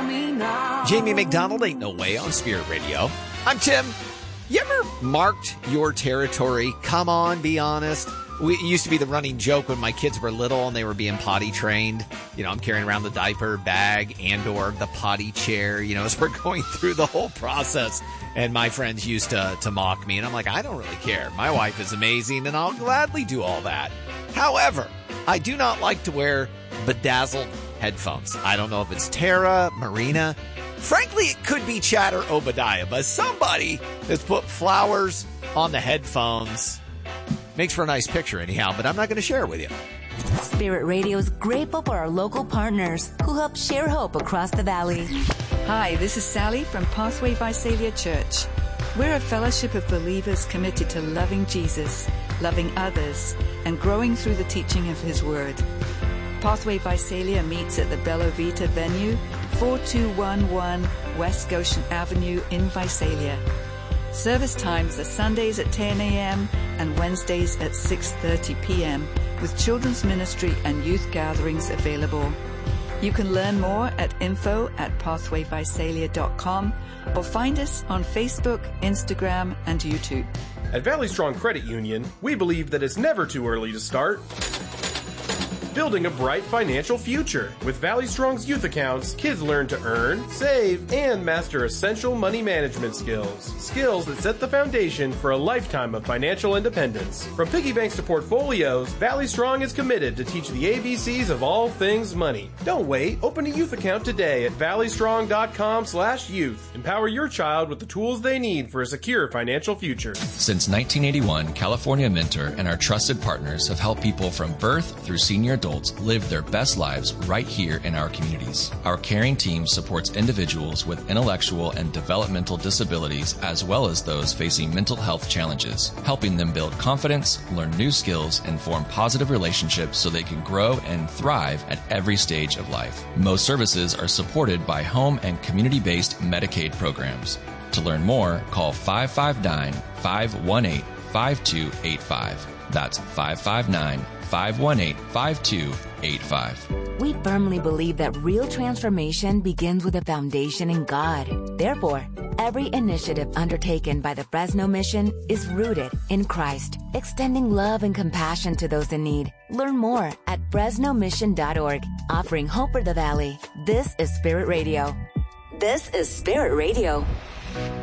Jamie McDonald, Ain't No Way on Spirit Radio. I'm Tim. You ever marked your territory? Come on, be honest. It used to be the running joke when my kids were little and they were being potty trained. You know, I'm carrying around the diaper bag and or the potty chair, you know, as we're going through the whole process. And my friends used to mock me. And I'm like, I don't really care. My wife is amazing and I'll gladly do all that. However, I do not like to wear bedazzled headphones. I don't know if it's Tara, Marina. Frankly, it could be Chad or Obadiah, but somebody has put flowers on the headphones. Makes for a nice picture anyhow, but I'm not going to share it with you. Spirit Radio is grateful for our local partners who help share hope across the valley. Hi, this is Sally from Pathway Visalia Church. We're a fellowship of believers committed to loving Jesus, loving others, and growing through the teaching of His Word. Pathway Visalia meets at the Bella Vita venue, 4211 West Goshen Avenue in Visalia. Service times are Sundays at 10 a.m. and Wednesdays at 6:30 p.m. with children's ministry and youth gatherings available. You can learn more at info@pathwayvisalia.com or find us on Facebook, Instagram, and YouTube. At Valley Strong Credit Union, we believe that it's never too early to start building a bright financial future. With Valley Strong's youth accounts, kids learn to earn, save, and master essential money management skills. Skills that set the foundation for a lifetime of financial independence. From piggy banks to portfolios, Valley Strong is committed to teach the ABCs of all things money. Don't wait. Open a youth account today at valleystrong.com/youth. Empower your child with the tools they need for a secure financial future. Since 1981, California Mentor and our trusted partners have helped people from birth through senior adults live their best lives right here in our communities. Our caring team supports individuals with intellectual and developmental disabilities as well as those facing mental health challenges, helping them build confidence, learn new skills, and form positive relationships so they can grow and thrive at every stage of life. Most services are supported by home and community-based Medicaid programs. To learn more, call 559-518-5285. That's 559-518-5285. We firmly believe that real transformation begins with a foundation in God. Therefore, every initiative undertaken by the Fresno Mission is rooted in Christ, extending love and compassion to those in need. Learn more at FresnoMission.org, offering hope for the valley. This is Spirit Radio. This is Spirit Radio.